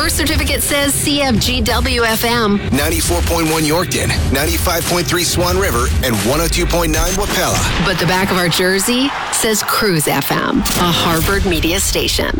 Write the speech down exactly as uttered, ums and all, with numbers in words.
birth certificate says C F G W F M. ninety-four point one Yorkton, ninety-five point three Swan River, and one oh two point nine Wapella. But the back of our jersey says Cruise F M, a Harvard media station.